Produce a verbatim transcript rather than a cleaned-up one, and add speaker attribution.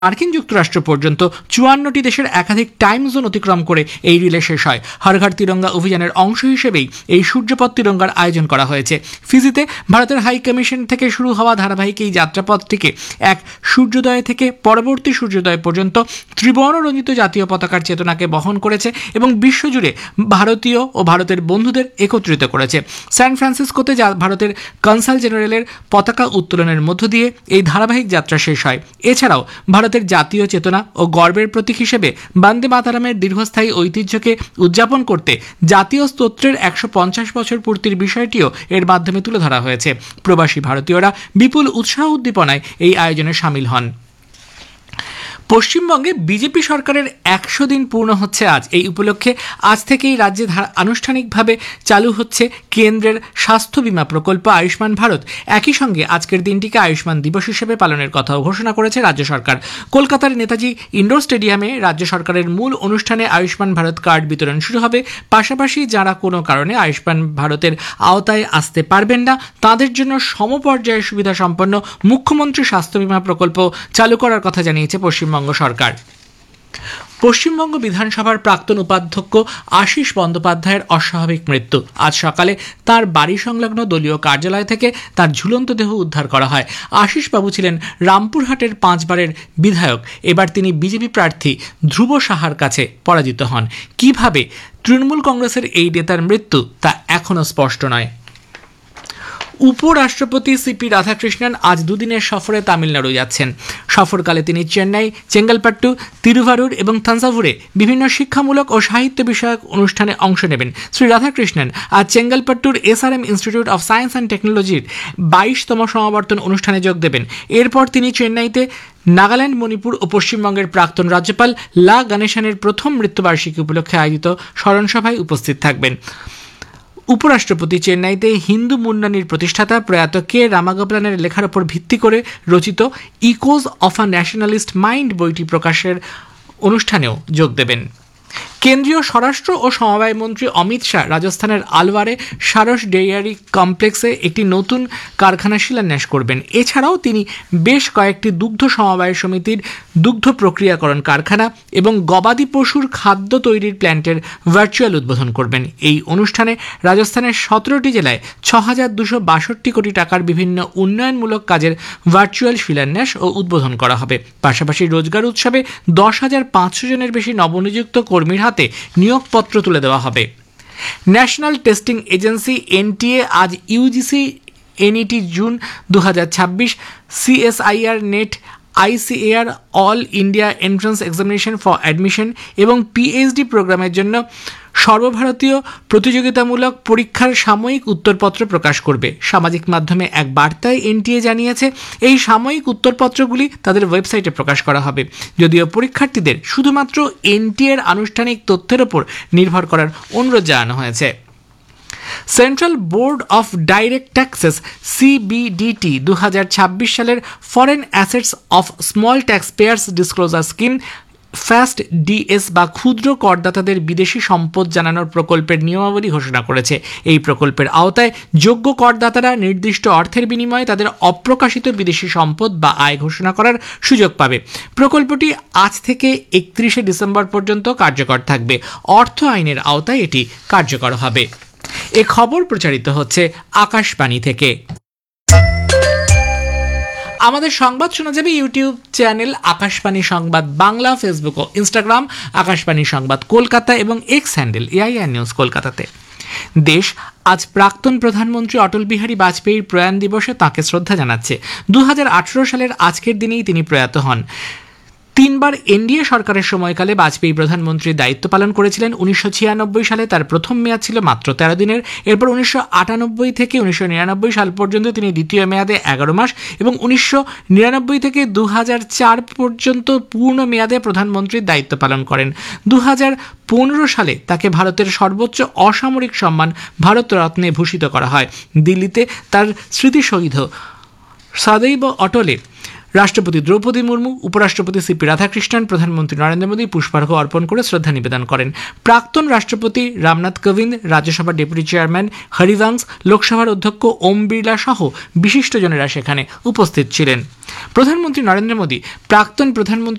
Speaker 1: মার্কিন যুক্তরাষ্ট্র পর্যন্ত চুয়ান্নটি দেশের একাধিক টাইম জোন অতিক্রম করে এই রিলে শেষ হয়। হর ঘর তিরঙ্গা অভিযানের অংশ হিসেবেই এই সূর্যপথ তিরঙ্গার আয়োজন করা হয়েছে। ফিজিতে ভারতের হাই কমিশন থেকে শুরু হওয়া ধারাবাহিক এই যাত্রাপথটিকে এক সূর্যোদয় থেকে পরবর্তী সূর্যোদয় পর্যন্ত ত্রিবর্ণ রঞ্জিত জাতীয় পতাকার চেতনাকে বহন করেছে এবং বিশ্বজুড়ে ভারতীয় ও ভারতের বন্ধুদের একত্রিত করেছে। স্যান ফ্রান্সিসকোতে ভারতের কনসাল জেনারেলের পতাকা উত্তোলনের মধ্য দিয়ে এই ধারাবাহিক যাত্রা শেষ হয়। এছাড়াও ভারতের জাতীয় চেতনা ও গর্বের প্রতীক হিসেবে বন্দে মাতরমের দীর্ঘস্থায়ী ঐতিহ্যকে উদযাপন করতে জাতীয় স্তোত্রের একশো পঞ্চাশ বছর পূর্তির বিষয়টিও এর মাধ্যমে তুলে ধরা হয়েছে। প্রবাসী ভারতীয়রা বিপুল উৎসাহ উদ্দীপনায় এই আয়োজনে সামিল হন। পশ্চিমবঙ্গে বিজেপি সরকারের একশো দিন পূর্ণ হচ্ছে আজ। এই উপলক্ষে আজ থেকেই রাজ্যে আনুষ্ঠানিকভাবে চালু হচ্ছে কেন্দ্রের স্বাস্থ্য বীমা প্রকল্প আয়ুষ্মান ভারত। একই সঙ্গে আজকের দিনটিকে আয়ুষ্মান দিবস হিসেবে পালনের কথাও ঘোষণা করেছে রাজ্য সরকার। কলকাতার নেতাজি ইন্ডোর স্টেডিয়ামে রাজ্য সরকারের মূল অনুষ্ঠানে আয়ুষ্মান ভারত কার্ড বিতরণ শুরু হবে। পাশাপাশি যারা কোনো কারণে আয়ুষ্মান ভারতের আওতায় আসতে পারবেন না তাদের জন্য সমপর্যায়ের সুবিধা সম্পন্ন মুখ্যমন্ত্রী স্বাস্থ্য বীমা প্রকল্প চালু করার কথা জানিয়েছে পশ্চিমবঙ্গ সরকার। পশ্চিমবঙ্গ বিধানসভার প্রাক্তন উপাধ্যক্ষ আশিস বন্দ্যোপাধ্যায়ের অস্বাভাবিক মৃত্যু। আজ সকালে তার বাড়ি সংলগ্ন দলীয় কার্যালয় থেকে তার ঝুলন্ত দেহ উদ্ধার করা হয়। আশিস বাবু ছিলেন রামপুরহাটের পাঁচবারের বিধায়ক। এবার তিনি বিজেপি প্রার্থী ধ্রুব সাহার কাছে পরাজিত হন। কিভাবে তৃণমূল কংগ্রেসের এই নেতার মৃত্যু তা এখনও স্পষ্ট নয়। উপরাষ্ট্রপতি সিপি রাধাকৃষ্ণন আজ দুদিনের সফরে তামিলনাড়ু যাচ্ছেন। সফরকালে তিনি চেন্নাই, চেঙ্গালপাট্টু, তিরুভারুর এবং থাঞ্জাভুরে বিভিন্ন শিক্ষামূলক ও সাহিত্য বিষয়ক অনুষ্ঠানে অংশ নেবেন। শ্রী রাধাকৃষ্ণন আজ চেঙ্গালপাট্টুর SRM institute of science and টেকনোলজির বাইশতম সমাবর্তন অনুষ্ঠানে যোগ দেবেন। এরপর তিনি চেন্নাইতে নাগাল্যান্ড, মণিপুর ও পশ্চিমবঙ্গের প্রাক্তন রাজ্যপাল লা গণেশনের প্রথম মৃত্যুবার্ষিকী উপলক্ষে আয়োজিত স্মরণসভায় উপস্থিত থাকবেন। উপরাষ্ট্রপতি চেন্নাইতে হিন্দু মুন্নানির প্রতিষ্ঠাতা প্রয়াত কে রামাগোপালনের লেখার উপর ভিত্তি করে রচিত Echoes of a nationalist mind বইটি প্রকাশের অনুষ্ঠানেও যোগ দেবেন। কেন্দ্রীয় স্বরাষ্ট্র ও সমবায় মন্ত্রী অমিত শাহ রাজস্থানের আলওয়ারে সারস ডেয়ারি কমপ্লেক্সে একটি নতুন কারখানা শিলান্যাস করবেন। এছাড়াও তিনি বেশ কয়েকটি দুগ্ধ সমবায় সমিতির দুগ্ধ প্রক্রিয়াকরণ কারখানা এবং গবাদি পশুর খাদ্য তৈরির প্ল্যান্টের ভার্চুয়াল উদ্বোধন করবেন। এই অনুষ্ঠানে রাজস্থানের সতেরোটি জেলায় ছ হাজার দুশো বাষট্টি কোটি টাকার বিভিন্ন উন্নয়নমূলক কাজের ভার্চুয়াল শিলান্যাস ও উদ্বোধন করা হবে। পাশাপাশি রোজগার উৎসবে দশ হাজার পাঁচশো জনের বেশি নবনিযুক্ত কর্মীর হাতে নিয়োগপত্র তুলে দেওয়া হবে। ন্যাশনাল টেস্টিং এজেন্সি এনটিএ আজ ইউজিসি এনইটি জুন দু হাজার ছাব্বিশ, CSIR net, ICAR all India entrance examination for admission এবং পিএইচডি প্রোগ্রামের জন্য সর্বভারতীয় প্রতিযোগিতামূলক পরীক্ষার সাময়িক উত্তরপত্র প্রকাশ করবে। সামাজিক মাধ্যমে এক বার্তায় এনটিএ জানিয়েছে এই সাময়িক উত্তরপত্রগুলি তাদের ওয়েবসাইটে প্রকাশ করা হবে। যদিও পরীক্ষার্থীদের শুধুমাত্র এনটিএর আনুষ্ঠানিক তথ্যের ওপর নির্ভর করার অনুরোধ জানানো হয়েছে। Central board of direct taxes সিবিডিটি দু হাজার ছাব্বিশ সালের foreign assets of small tax pairs disclosure scheme fast DS বা ক্ষুদ্র করদাতাদের বিদেশি সম্পদ জানানোর প্রকল্পের নিয়মাবলী ঘোষণা করেছে। এই প্রকল্পের আওতায় যোগ্য করদাতারা নির্দিষ্ট অর্থের বিনিময়ে তাদের অপ্রকাশিত বিদেশি সম্পদ বা আয় ঘোষণা করার সুযোগ পাবে। প্রকল্পটি আজ থেকে একত্রিশে ডিসেম্বর পর্যন্ত কার্যকর থাকবে। অর্থ আইনের আওতায় এটি কার্যকর হবে। এ খবর প্রচারিত হচ্ছে আকাশবাণী থেকে। আমাদের সংবাদ শোনা যাবে ইউটিউব চ্যানেল আকাশবাণী সংবাদ বাংলা, ফেসবুক ও ইনস্টাগ্রাম আকাশবাণী সংবাদ কলকাতা এবং এক্স হ্যান্ডেল এআইআর নিউজ কলকাতাতে। দেশ আজ প্রাক্তন প্রধানমন্ত্রী অটল বিহারী বাজপেয়ীর প্রয়াণ দিবসে তাঁকে শ্রদ্ধা জানাচ্ছে। দু হাজার আঠারো সালের আজকের দিনেই তিনি প্রয়াত হন। তিনবার এনডিএ সরকারের সময়কালে বাজপেয়ী প্রধানমন্ত্রীর দায়িত্ব পালন করেছিলেন। উনিশশো ছিয়ানব্বই সালে তার প্রথম মেয়াদ ছিল মাত্র তেরো দিনের। এরপর উনিশশো আটানব্বই থেকে উনিশশো নিরানব্বই সাল পর্যন্ত তিনি দ্বিতীয় মেয়াদে এগারো মাস এবং উনিশশো নিরানব্বই থেকে দু হাজার চার পর্যন্ত পূর্ণ মেয়াদে প্রধানমন্ত্রীর দায়িত্ব পালন করেন। দু হাজার পনেরো সালে তাকে ভারতের সর্বোচ্চ অসামরিক সম্মান ভারতরত্নে ভূষিত করা হয়। দিল্লিতে তার স্মৃতিসৌধ সদৈব অটলে রাষ্ট্রপতি দ্রৌপদী মুর্মু, উপরাষ্ট্রপতি সিপি রাধাকৃষ্ণন, প্রধানমন্ত্রী নরেন্দ্র মোদী পুষ্পার্ঘ অর্পণ করে শ্রদ্ধা নিবেদন করেন। প্রাক্তন রাষ্ট্রপতি রামনাথ কোবিন্দ, রাজ্যসভার ডেপুটি চেয়ারম্যান হরিবংশ, লোকসভার অধ্যক্ষ ওম বিড়লা সহ বিশিষ্টজনেরা সেখানে উপস্থিত ছিলেন। প্রধানমন্ত্রী নরেন্দ্র মোদী প্রাক্তন প্রধানমন্ত্রী